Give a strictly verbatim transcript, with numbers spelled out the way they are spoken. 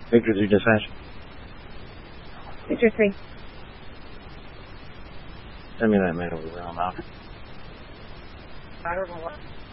Victor three dispatch. Victor three. Send me that man over there. I'm out. I don't know what.